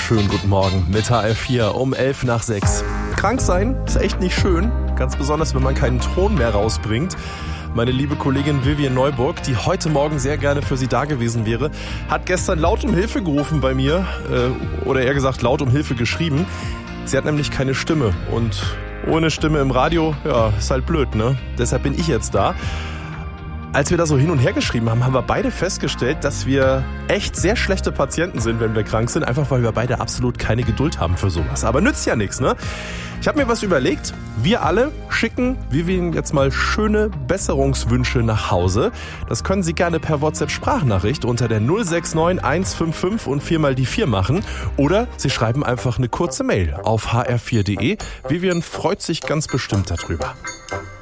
wunderschönen guten Morgen mit HR4 um 6:11. Krank sein ist echt nicht schön, ganz besonders, wenn man keinen Ton mehr rausbringt. Meine liebe Kollegin Vivian Neuburg, die heute Morgen sehr gerne für Sie da gewesen wäre, hat gestern laut um Hilfe gerufen bei mir, oder eher gesagt laut um Hilfe geschrieben. Sie hat nämlich keine Stimme und ohne Stimme im Radio, ja, ist halt blöd, ne? Deshalb bin ich jetzt da. Als wir da so hin und her geschrieben haben, haben wir beide festgestellt, dass wir echt sehr schlechte Patienten sind, wenn wir krank sind, einfach weil wir beide absolut keine Geduld haben für sowas. Aber nützt ja nichts, ne? Ich habe mir was überlegt. Wir alle schicken Vivian jetzt mal schöne Besserungswünsche nach Hause. Das können Sie gerne per WhatsApp-Sprachnachricht unter der 069 155 und 4 mal die 4 machen. Oder Sie schreiben einfach eine kurze Mail auf hr4.de. Vivian freut sich ganz bestimmt darüber.